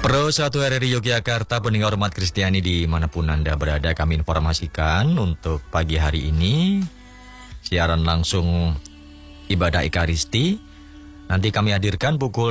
Pro 1 RRI Yogyakarta, pendengar umat Kristiani dimanapun Anda berada, kami informasikan untuk pagi hari ini siaran langsung ibadah Ekaristi. Nanti kami hadirkan pukul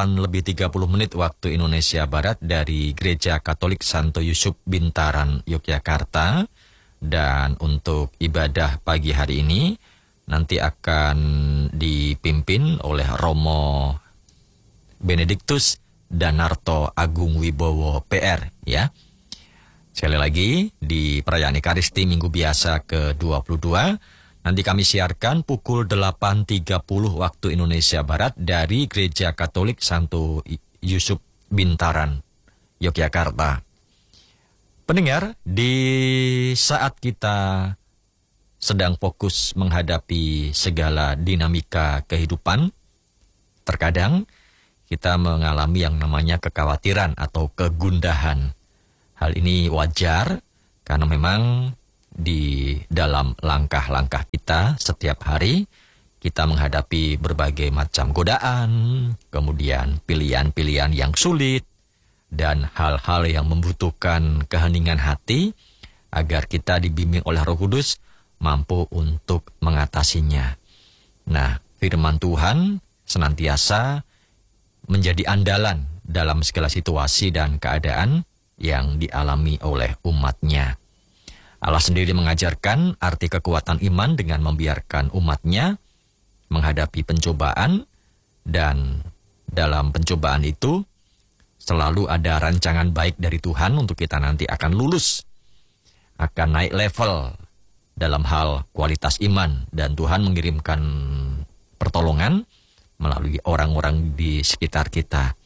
8:30 waktu Indonesia Barat dari Gereja Katolik Santo Yusuf Bintaran, Yogyakarta. Dan untuk ibadah pagi hari ini nanti akan dipimpin oleh Romo Benediktus Danarto Agung Wibowo PR, ya. Sekali lagi di perayaan Ekaristi Minggu Biasa ke-22 nanti kami siarkan pukul 8:30 waktu Indonesia Barat dari Gereja Katolik Santo Yusuf Bintaran, Yogyakarta. Pendengar, di saat kita sedang fokus menghadapi segala dinamika kehidupan, terkadang kita mengalami yang namanya kekhawatiran atau kegundahan. Hal ini wajar karena memang di dalam langkah-langkah kita setiap hari kita menghadapi berbagai macam godaan, kemudian pilihan-pilihan yang sulit, dan hal-hal yang membutuhkan keheningan hati agar kita dibimbing oleh Roh Kudus mampu untuk mengatasinya. Nah, firman Tuhan senantiasa menjadi andalan dalam segala situasi dan keadaan yang dialami oleh umatnya. Allah sendiri mengajarkan arti kekuatan iman dengan membiarkan umatnya menghadapi pencobaan, dan dalam pencobaan itu selalu ada rancangan baik dari Tuhan untuk kita nanti akan lulus, akan naik level dalam hal kualitas iman, dan Tuhan mengirimkan pertolongan melalui orang-orang di sekitar kita.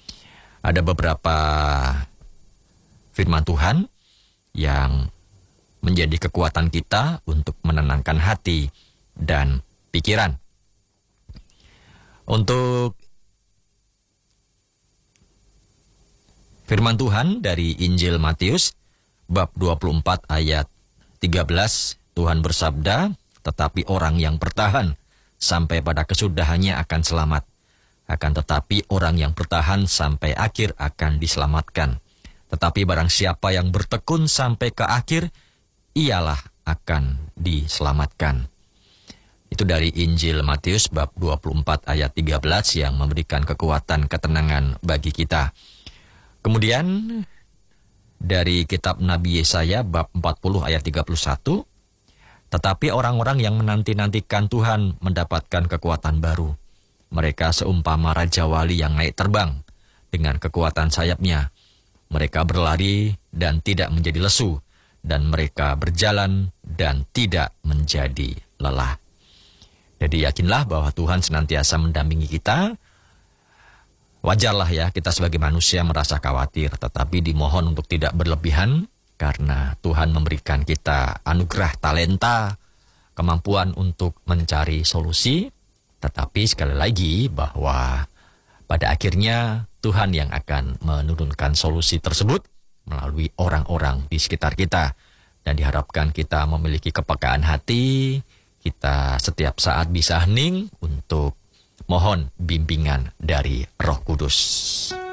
Ada beberapa firman Tuhan yang menjadi kekuatan kita untuk menenangkan hati dan pikiran. Untuk firman Tuhan dari Injil Matius bab 24 ayat 13, Tuhan bersabda, "Tetapi orang yang bertahan sampai pada kesudahannya akan selamat. Akan tetapi orang yang bertahan sampai akhir akan diselamatkan. Tetapi barang siapa yang bertekun sampai ke akhir, ialah akan diselamatkan." Itu dari Injil Matius bab 24 ayat 13 yang memberikan kekuatan ketenangan bagi kita. Kemudian dari kitab Nabi Yesaya bab 40 ayat 31, "Tetapi orang-orang yang menanti-nantikan Tuhan mendapatkan kekuatan baru. Mereka seumpama raja wali yang naik terbang dengan kekuatan sayapnya. Mereka berlari dan tidak menjadi lesu, dan mereka berjalan dan tidak menjadi lelah." Jadi yakinlah bahwa Tuhan senantiasa mendampingi kita. Wajarlah ya kita sebagai manusia merasa khawatir, tetapi dimohon untuk tidak berlebihan, karena Tuhan memberikan kita anugerah talenta, kemampuan untuk mencari solusi. Tetapi sekali lagi bahwa pada akhirnya Tuhan yang akan menurunkan solusi tersebut melalui orang-orang di sekitar kita. Dan diharapkan kita memiliki kepekaan hati, kita setiap saat bisa hening untuk mohon bimbingan dari Roh Kudus.